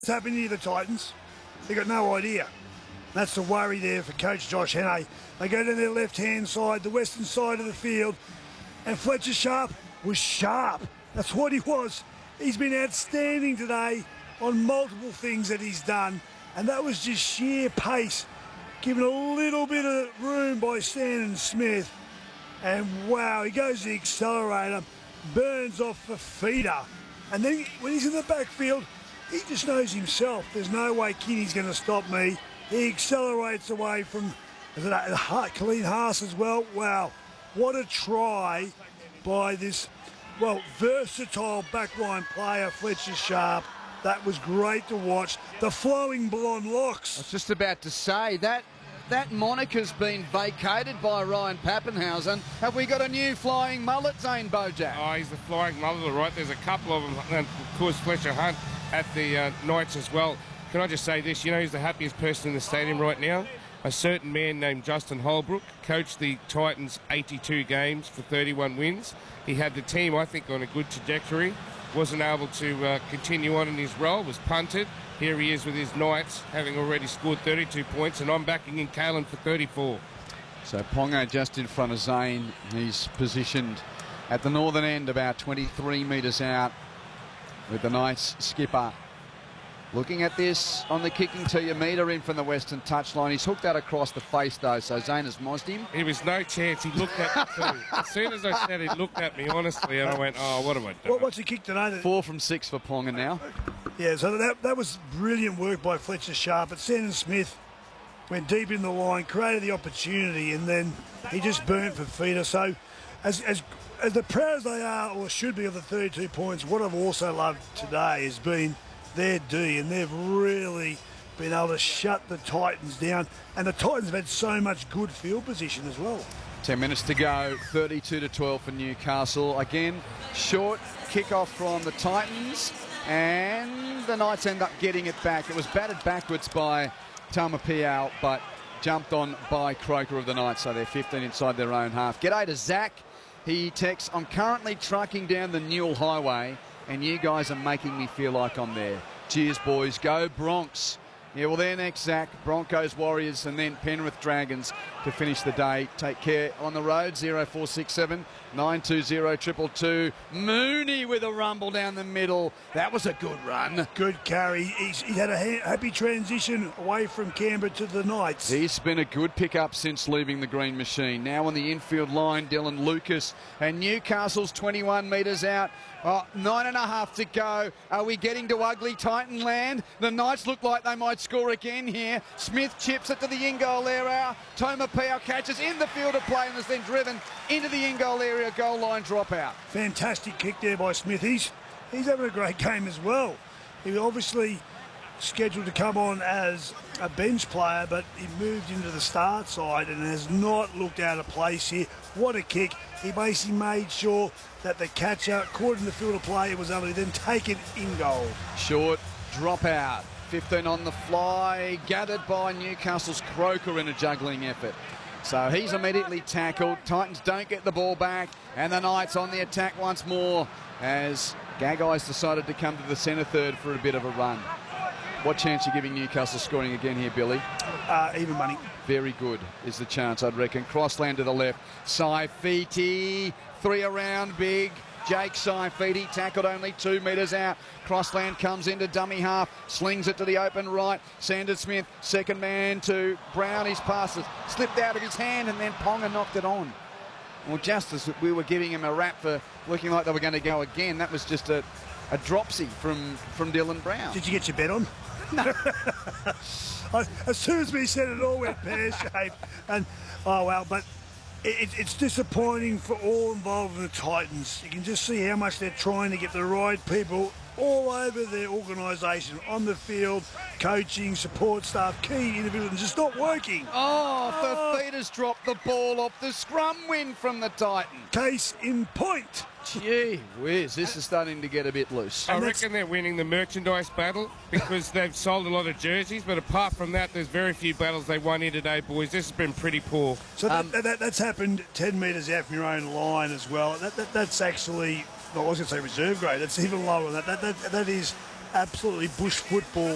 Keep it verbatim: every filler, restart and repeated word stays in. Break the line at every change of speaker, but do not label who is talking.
What's happening to the Titans? They got no idea. That's the worry there for Coach Josh Hannay. They go to their left-hand side, the western side of the field, and Fletcher Sharp was sharp. That's what he was. He's been outstanding today on multiple things that he's done, and that was just sheer pace, given a little bit of room by Sandon Smith. And wow, he goes to the accelerator, burns off the feeder, and then when he's in the backfield, he just knows himself. There's no way Kinney's going to stop me. He accelerates away from is it a, Colleen Haas as well. Wow, what a try by this, well, versatile backline player, Fletcher Sharp. That was great to watch. The flowing blonde locks.
I was just about to say, that that moniker's been vacated by Ryan Pappenhausen. Have we got a new flying mullet, Zane Bojack?
Oh, he's the flying mullet, all right. There's a couple of them. And of course, Fletcher Hunt at the uh, Knights as well. Can I just say this? You know who's the happiest person in the stadium right now? A certain man named Justin Holbrook coached the Titans eighty-two games for thirty-one wins. He had the team, I think, on a good trajectory. Wasn't able to uh, continue on in his role, was punted. Here he is with his Knights, having already scored thirty-two points, and I'm backing in Kalen for thirty-four.
So Ponga just in front of Zane. He's positioned at the northern end, about twenty-three metres out, with the Knights skipper looking at this on the kicking tee, a metre in from the western touchline. He's hooked that across the face, though, so Zane has mozzed him.
There was no chance. He looked at me, too. As soon as I said he looked at me, honestly, and I went, oh, what am I doing?
What, what's he kicked today?
Four from six for Ponga now.
Yeah, so that, that was brilliant work by Fletcher Sharp. But Sandon Smith went deep in the line, created the opportunity, and then he just burnt for feeder. So as, as, as the proud as they are, or should be, of the thirty-two points, what I've also loved today has been their D, and they've really been able to shut the Titans down. And the Titans have had so much good field position as well.
Ten minutes to go, thirty-two to twelve for Newcastle. Again, short kickoff from the Titans, and the Knights end up getting it back. It was batted backwards by Taumapiau, but jumped on by Croker of the Knights, so they're fifteen inside their own half. G'day to Zach. He texts, I'm currently trucking down the Newell Highway, and you guys are making me feel like I'm there. Cheers, boys. Go Bronx. Yeah, well, they're next, Zach. Broncos, Warriors, and then Penrith Dragons to finish the day. Take care on the road. zero four six seven nine two zero two two two. Mooney with a rumble down the middle. That was a good run.
Good carry. He's, he had a ha happy transition away from Canberra to the Knights.
He's been a good pickup since leaving the Green Machine. Now on the infield line, Dylan Lucas. And Newcastle's twenty-one metres out. Oh, nine and a half to go. Are we getting to ugly Titan land? The Knights look like they might score again here. Smith chips it to the in-goal area. Taumapiau catches in the field of play and is then driven into the in-goal area. Goal line dropout.
Fantastic kick there by Smith. He's, he's having a great game as well. He was obviously scheduled to come on as a bench player, but he moved into the start side and has not looked out of place here. What a kick. He basically made sure that the catcher caught in the field of play, it was able to then take it in goal.
Short dropout. fifteen on the fly, gathered by Newcastle's Croker in a juggling effort. So he's immediately tackled. Titans don't get the ball back, and the Knights on the attack once more as Gaggai's decided to come to the centre third for a bit of a run. What chance are you giving Newcastle scoring again here, Billy?
Uh, even money.
Very good is the chance, I'd reckon. Crossland to the left. Saifiti, three around big. Jake Saifiti tackled only two metres out. Crossland comes into dummy half, slings it to the open right. Sandon Smith, second man to Brown. His pass slipped out of his hand, and then Ponga knocked it on. Well, just as we were giving him a rap for looking like they were going to go again, that was just a, a dropsy from, from Dylan Brown.
Did you get your bet on?
No.
As soon as we said it, all went pear-shaped. And, oh, well, but it, it's disappointing for all involved in the Titans. You can just see how much they're trying to get the right people all over their organisation, on the field, coaching, support staff, key individuals, just not working.
Oh, oh. Fafita's dropped the ball off the scrum win from the Titans.
Case in point.
Gee whiz, this is starting to get a bit loose.
I reckon they're winning the merchandise battle because they've sold a lot of jerseys, but apart from that, there's very few battles they won here today, boys. This has been pretty poor.
So
um,
that, that, that's happened ten metres out from your own line as well. That, that, that's actually, well, I was going to say reserve grade. That's even lower than that. That, that. that is absolutely bush football.